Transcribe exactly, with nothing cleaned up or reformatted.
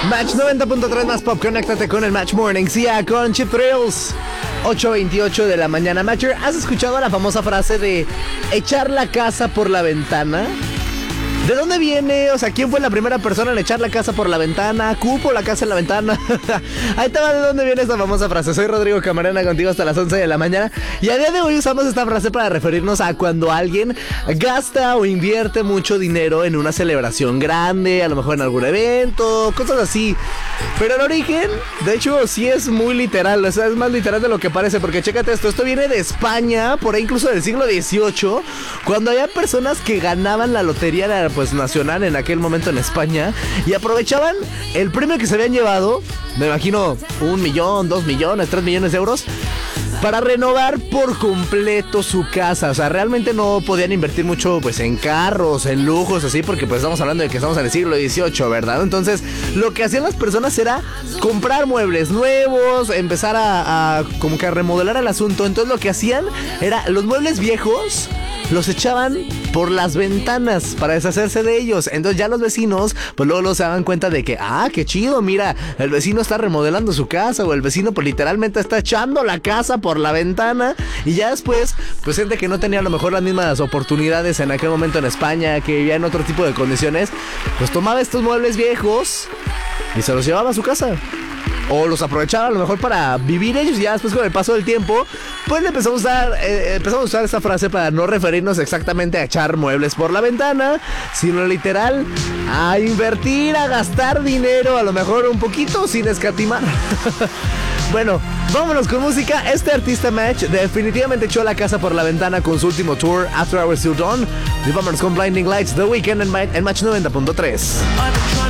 Match noventa punto tres más pop, conéctate con el Match Morning, sí, con Chip Thrills. ocho veintiocho de la mañana. Matcher, ¿has escuchado la famosa frase de echar la casa por la ventana? ¿De dónde viene? O sea, ¿quién fue la primera persona en echar la casa por la ventana? ¿Cupo la casa en la ventana? Ahí te va de dónde viene esta famosa frase. Soy Rodrigo Camarena, contigo hasta las once de la mañana. Y a día de hoy usamos esta frase para referirnos a cuando alguien gasta o invierte mucho dinero en una celebración grande, a lo mejor en algún evento, cosas así. Pero el origen, de hecho, sí es muy literal. O sea, es más literal de lo que parece. Porque chécate esto, esto viene de España, por ahí incluso del siglo dieciocho, cuando había personas que ganaban la lotería de pues nacional en aquel momento en España y aprovechaban el premio que se habían llevado, me imagino un millón, dos millones, tres millones de euros, para renovar por completo su casa. O sea, realmente no podían invertir mucho pues en carros, en lujos, así, porque pues estamos hablando de que estamos en el siglo dieciocho, ¿verdad? Entonces, lo que hacían las personas era comprar muebles nuevos, empezar a, a como que a remodelar el asunto. Entonces, lo que hacían era los muebles viejos los echaban por las ventanas para deshacerse de ellos. Entonces ya los vecinos pues luego, luego se daban cuenta de que, ah, qué chido, mira, el vecino está remodelando su casa, o el vecino pues literalmente está echando la casa por la ventana. Y ya después, pues gente que no tenía a lo mejor las mismas oportunidades en aquel momento en España, que vivía en otro tipo de condiciones, pues tomaba estos muebles viejos y se los llevaba a su casa. O los aprovechaba a lo mejor para vivir ellos. Y ya después, con el paso del tiempo, pues le empezamos a usar eh, empezamos a usar esta frase para no referirnos exactamente a echar muebles por la ventana, sino literal a invertir, a gastar dinero, a lo mejor un poquito sin escatimar. Bueno, vámonos con música. Este artista Match definitivamente echó la casa por la ventana con su último tour, After Hours Till Dawn. Y vámonos con Blinding Lights, The Weeknd en, en Match noventa punto tres.